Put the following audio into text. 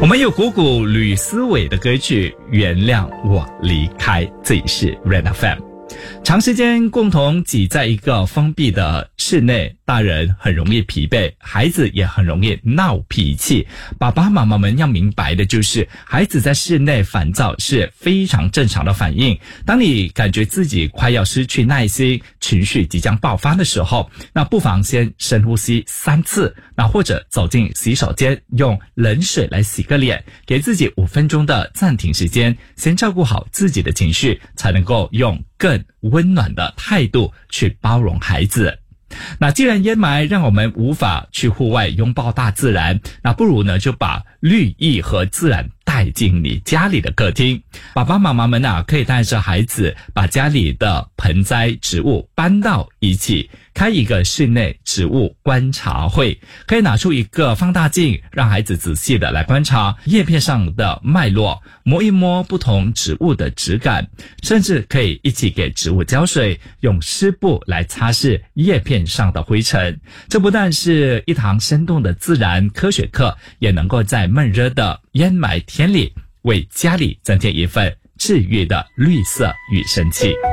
我们有股股吕思伟的歌曲《原谅我离开》，这里是 Red FM。长时间共同挤在一个封闭的室内，大人很容易疲惫，孩子也很容易闹脾气。爸爸妈妈们要明白的就是，孩子在室内烦躁是非常正常的反应。当你感觉自己快要失去耐心，情绪即将爆发的时候，那不妨先深呼吸3次，那或者走进洗手间，用冷水来洗个脸，给自己5分钟的暂停时间，先照顾好自己的情绪，才能够用更温暖的态度去包容孩子。那既然烟霾让我们无法去户外拥抱大自然，那不如呢就把绿意和自然带进你家里的客厅。爸爸妈妈们可以带着孩子把家里的盆栽植物搬到一起，开一个室内植物观察会，可以拿出一个放大镜，让孩子仔细的来观察叶片上的脉络，摸一摸不同植物的质感，甚至可以一起给植物浇水，用湿布来擦拭叶片上的灰尘。这不但是一堂生动的自然科学课，也能够在闷热的烟霾天里为家里增添一份治愈的绿色与生气。